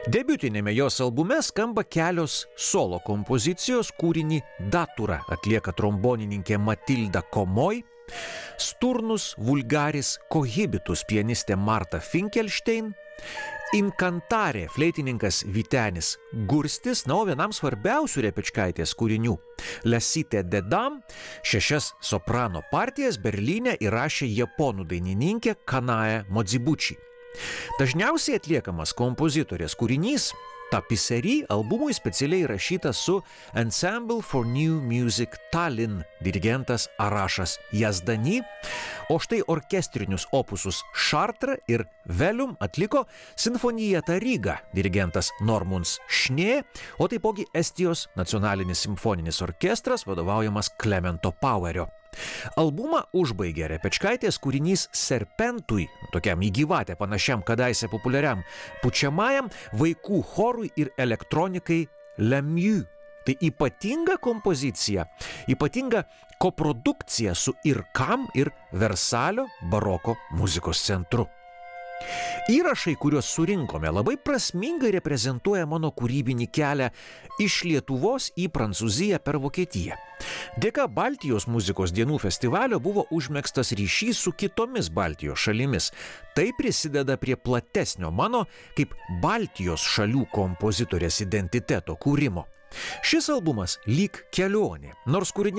Debiutinėme jos albume skamba kelios solo kompozicijos, kūrinį Datura atlieka trombonininkė Matilda Komoj, Sturnus vulgaris cohibitus pianistė Marta Finkelstein, Inkantarė fleitininkas Vytenis Gurstis, o vienam svarbiausių Repečkaitės kūrinių Lasite de Dam 6 soprano partijas Berlyne įrašė japonų dainininkė Kanae Modzibuchi. Dažniausiai atliekamas kompozitorės kūrinys Tapisserie albumui specialiai įrašytas su Ensemble for New Music Tallinn dirigentas Arašas Jazdani, o štai orkestrinius opusus Chartres ir Velium atliko Sinfonietta Riga dirigentas Normunds Šnė, o taipogi Estijos nacionalinis simfoninis orkestras vadovaujamas Klemento Pauerio. Albumą užbaigė Repečkaitės kūrinys Serpentui, tokiam į gyvatę panašiam kadaise populiariam pučiamajam vaikų chorui ir elektronikai Lemieux. Tai ypatinga kompozicija, ypatinga koprodukcija su IRCAM ir Versalio baroko muzikos centru. Įrašai, kuriuos surinkome, labai prasmingai reprezentuoja mano kūrybinį kelią iš Lietuvos į Prancūziją per Vokietiją. Dėka Baltijos muzikos dienų festivalio buvo užmegztas ryšys su kitomis Baltijos šalimis. Tai prisideda prie platesnio mano kaip Baltijos šalių kompozitorės identiteto kūrimo. Šis albumas lyg kelionė, nors kūriniai